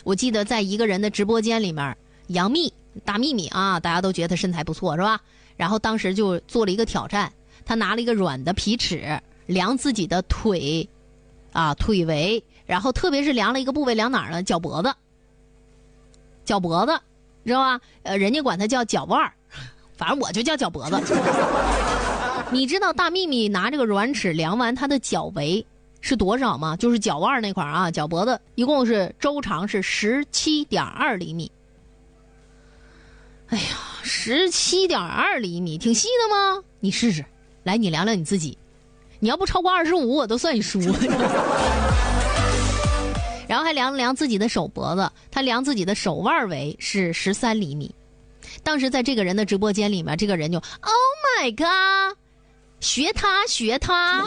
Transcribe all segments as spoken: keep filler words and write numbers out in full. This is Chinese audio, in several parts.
我记得在一个人的直播间里面，杨幂大幂幂啊，大家都觉得她身材不错是吧？然后当时就做了一个挑战，她拿了一个软的皮尺量自己的腿啊腿围，然后特别是量了一个部位，量哪儿呢？脚脖子，脚脖子知道吧？呃，人家管它叫脚腕儿，反正我就叫脚脖子。你知道大幂幂拿这个软尺量完她的脚围是多少吗？就是脚腕那块啊，脚脖子一共是周长是十七点二厘米。哎呀，十七点二厘米，挺细的吗？你试试，来，你量量你自己，你要不超过二十五，我都算你输。然后还量了量自己的手脖子，他量自己的手腕围是十三厘米。当时在这个人的直播间里面，这个人就 Oh my god， 学他学他。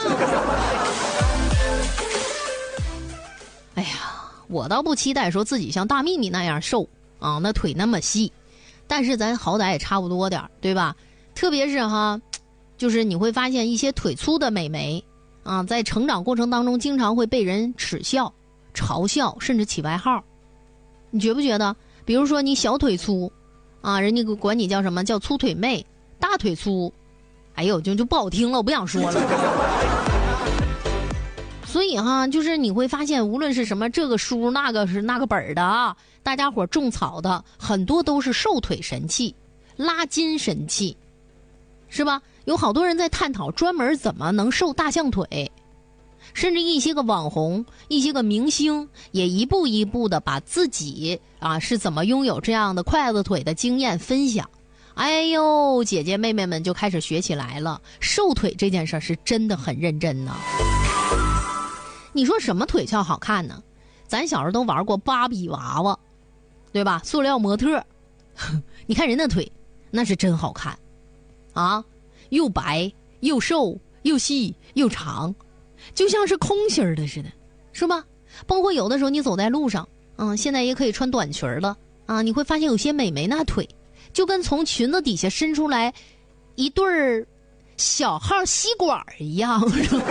哎呀，我倒不期待说自己像大幂幂那样瘦啊，那腿那么细，但是咱好歹也差不多点，对吧？特别是哈，就是你会发现一些腿粗的美眉啊，在成长过程当中经常会被人耻笑、嘲笑，甚至起外号。你觉不觉得？比如说你小腿粗啊，人家管你叫什么？叫粗腿妹；大腿粗，哎呦，就就不好听了，我不想说了。所以哈，就是你会发现，无论是什么这个书那个是那个本的啊，大家伙种草的很多都是瘦腿神器、拉筋神器，是吧？有好多人在探讨专门怎么能瘦大象腿，甚至一些个网红、一些个明星也一步一步的把自己啊是怎么拥有这样的筷子腿的经验分享。哎呦，姐姐妹妹们就开始学起来了，瘦腿这件事是真的很认真呢。你说什么腿翘好看呢？咱小时候都玩过芭比娃娃，对吧？塑料模特，你看人的腿，那是真好看，啊，又白又瘦又细又长，就像是空心儿的似的，是吧？包括有的时候你走在路上，嗯，现在也可以穿短裙了啊，你会发现有些美眉那腿，就跟从裙子底下伸出来一对儿小号吸管一样。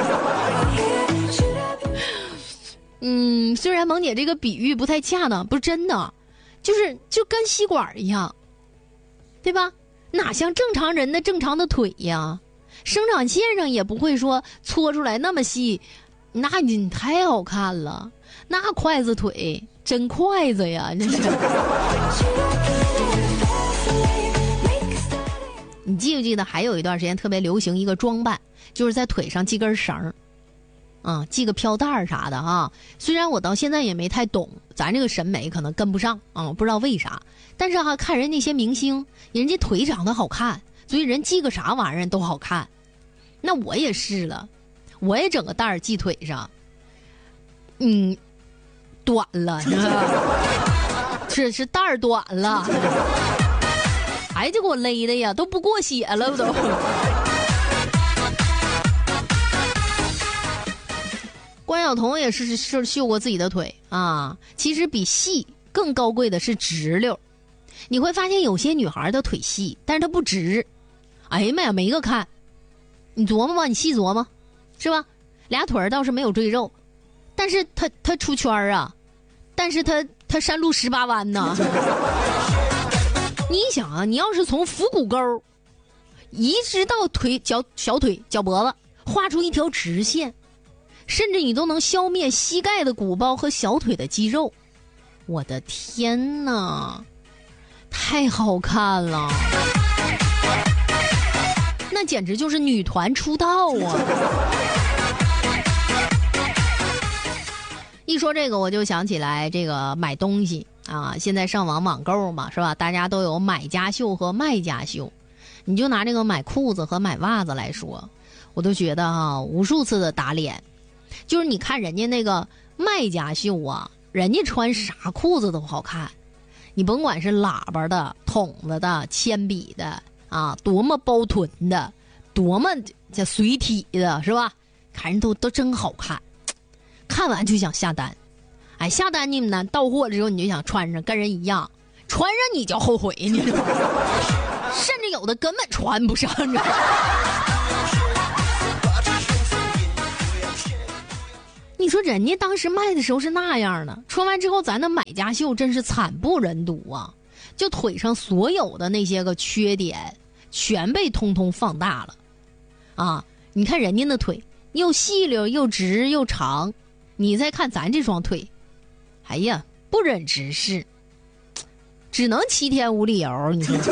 嗯，虽然萌姐这个比喻不太恰当，不是真的，就是就跟吸管一样，对吧？哪像正常人的正常的腿呀？生长线上也不会说搓出来那么细，那你太好看了，那筷子腿真筷子呀，这是。你记不记得还有一段时间特别流行一个装扮，就是在腿上系根绳啊，系个飘带啥的啊。虽然我到现在也没太懂，咱这个审美可能跟不上啊，不知道为啥。但是哈、啊，看人那些明星，人家腿长得好看，所以人系个啥玩意儿都好看。那我也是了，我也整个带儿系腿上，嗯，短了，是是带儿短了。哎，就给我勒的呀，都不过血了都。关晓彤也是是秀过自己的腿啊。其实比细更高贵的是直溜。你会发现有些女孩的腿细，但是她不直。哎呀妈呀，没个看。你琢磨吧，你细琢磨，是吧？俩腿倒是没有赘肉，但是她她出圈啊，但是她她山路十八弯呢。你想啊，你要是从腹股沟一直到腿脚小腿脚脖子画出一条直线，甚至你都能消灭膝盖的鼓包和小腿的肌肉，我的天哪，太好看了，那简直就是女团出道啊。一说这个我就想起来这个买东西啊，现在上网网购嘛，是吧？大家都有买家秀和卖家秀。你就拿这个买裤子和买袜子来说，我都觉得啊，无数次的打脸。就是你看人家那个卖家秀啊，人家穿啥裤子都好看，你甭管是喇叭的、筒子的、铅笔的啊，多么包臀的，多么这随体的，是吧？看人都都真好看，看完就想下单。哎，下单你们呢，到货之后你就想穿上跟人一样，穿上你就后悔，你知道吗？甚至有的根本穿不上，你知道吗？ 你说人家当时卖的时候是那样的，穿完之后咱的买家秀真是惨不忍睹啊！就腿上所有的那些个缺点，全被通通放大了，啊！你看人家的腿又细溜又直又长，你再看咱这双腿，哎呀，不忍直视，只能七天无理由，你说。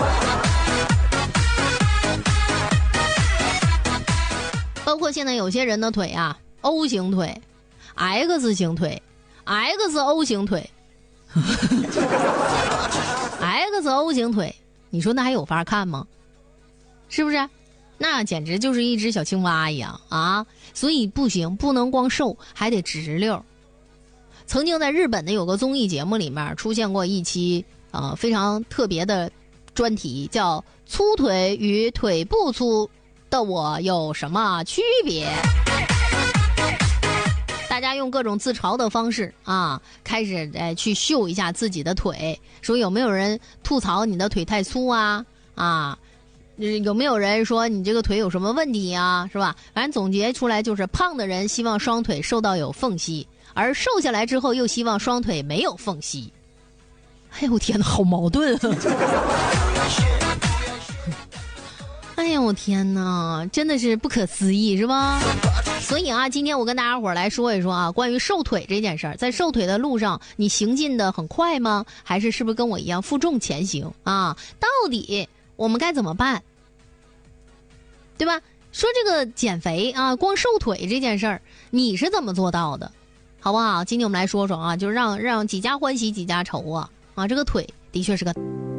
包括现在有些人的腿啊 ，O 型腿、X 型腿、X O 型腿、X O 型腿，你说那还有法看吗？是不是？那简直就是一只小青蛙一样啊！所以不行，不能光瘦，还得直溜。曾经在日本的有个综艺节目里面出现过一期呃非常特别的专题，叫“粗腿与腿不粗的我有什么区别”。大家用各种自嘲的方式啊，开始哎去秀一下自己的腿，说有没有人吐槽你的腿太粗啊啊？有没有人说你这个腿有什么问题啊？是吧？反正总结出来就是，胖的人希望双腿瘦到有缝隙，而瘦下来之后又希望双腿没有缝隙。哎呦天哪，好矛盾啊！哎呀我天哪，真的是不可思议，是吧？所以啊，今天我跟大家伙来说一说啊，关于瘦腿这件事儿，在瘦腿的路上，你行进的很快吗？还是是不是跟我一样负重前行啊？到底我们该怎么办？对吧？说这个减肥啊，光瘦腿这件事儿，你是怎么做到的？好不好？今天我们来说说啊，就让让几家欢喜几家愁啊！啊，这个腿的确是个。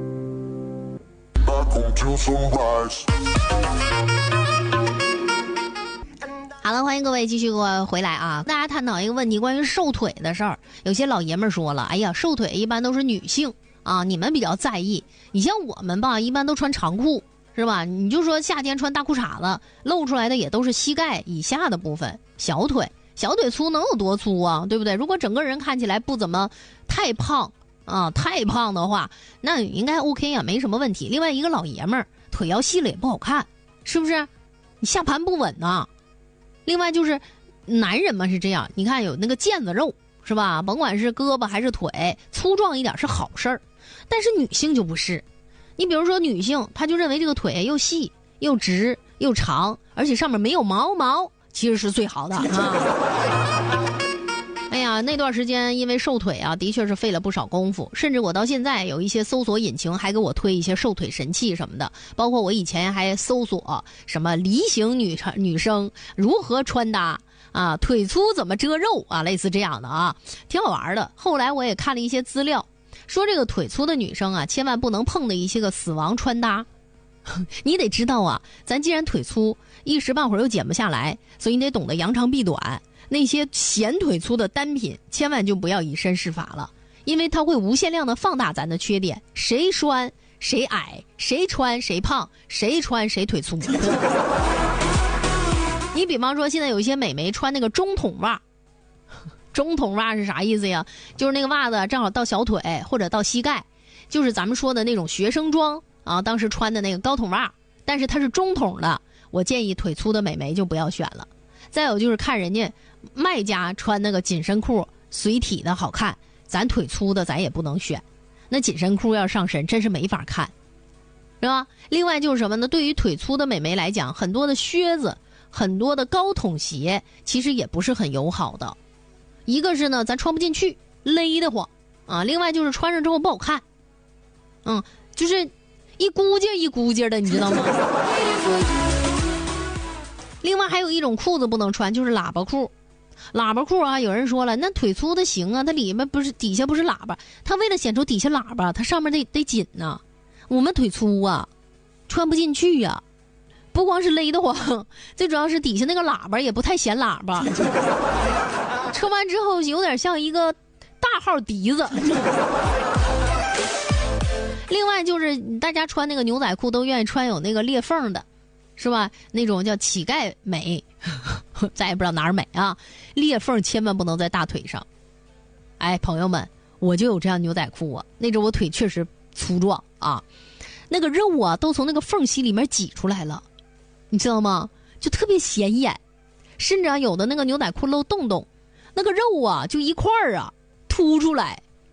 好了，欢迎各位继续给我回来啊！大家探讨一个问题，关于瘦腿的事儿。有些老爷们儿说了，哎呀，瘦腿一般都是女性啊，你们比较在意。你像我们吧，一般都穿长裤，是吧？你就说夏天穿大裤衩子，露出来的也都是膝盖以下的部分，小腿，小腿粗能有多粗啊？对不对？如果整个人看起来不怎么太胖啊，太胖的话，那应该 OK 啊，没什么问题。另外一个老爷们儿腿要细了也不好看，是不是？你下盘不稳呐。另外就是男人嘛是这样，你看有那个腱子肉是吧？甭管是胳膊还是腿，粗壮一点是好事儿。但是女性就不是，你比如说女性，她就认为这个腿又细又直又长，而且上面没有毛毛，其实是最好的啊。哎呀，那段时间因为瘦腿啊，的确是费了不少功夫，甚至我到现在有一些搜索引擎还给我推一些瘦腿神器什么的，包括我以前还搜索什么梨形女女生如何穿搭啊，腿粗怎么遮肉啊，类似这样的啊，挺好玩的。后来我也看了一些资料，说这个腿粗的女生啊，千万不能碰的一些个死亡穿搭。你得知道啊，咱既然腿粗，一时半会儿又减不下来，所以你得懂得扬长避短。那些显腿粗的单品千万就不要以身试法了，因为它会无限量的放大咱的缺点，谁穿谁矮，谁穿谁胖，谁穿谁腿粗。你比方说现在有一些美眉穿那个中筒袜，中筒袜是啥意思呀？就是那个袜子正好到小腿或者到膝盖，就是咱们说的那种学生装啊，当时穿的那个高筒袜，但是它是中筒的，我建议腿粗的美眉就不要选了。再有就是看人家卖家穿那个紧身裤随体的好看，咱腿粗的咱也不能选，那紧身裤要上身真是没法看，是吧？另外就是什么呢？对于腿粗的美眉来讲，很多的靴子，很多的高筒鞋其实也不是很友好的。一个是呢咱穿不进去，勒得慌啊；另外就是穿上之后不好看，嗯，就是一估计一估计的，你知道吗？另外还有一种裤子不能穿，就是喇叭裤。喇叭裤啊，有人说了，那腿粗的行啊，它里面不是底下不是喇叭，它为了显出底下喇叭，它上面得得紧呢、啊。我们腿粗啊，穿不进去呀、啊，不光是勒得慌，最主要是底下那个喇叭也不太显喇叭，穿完之后有点像一个大号笛子。另外就是大家穿那个牛仔裤都愿意穿有那个裂缝的。是吧？那种叫乞丐美，咱也不知道哪儿美啊。裂缝千万不能在大腿上。哎，朋友们，我就有这样牛仔裤啊。那阵我腿确实粗壮啊，那个肉啊都从那个缝隙里面挤出来了，你知道吗？就特别显眼，甚至啊有的那个牛仔裤漏洞洞， 那个肉啊就一块儿啊凸出来，